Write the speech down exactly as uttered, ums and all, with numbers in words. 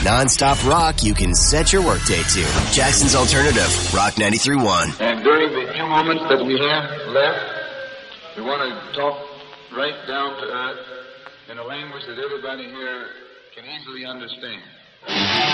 Non-stop rock you can set your workday to. Jackson's Alternative, Rock ninety-three point one. And during the few moments that we have left, we want to talk right down to earth in a language that everybody here can easily understand.